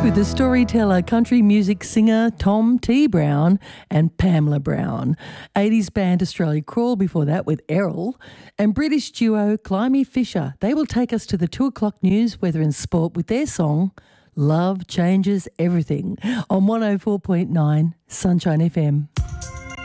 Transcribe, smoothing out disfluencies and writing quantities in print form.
with the storyteller, country music singer Tom T. Brown and Pamela Brown. 80s band Australia Crawl before that with Errol. And British duo Climby Fisher. They will take us to the 2 o'clock news, weather and sport with their song Love Changes Everything on 104.9 Sunshine FM.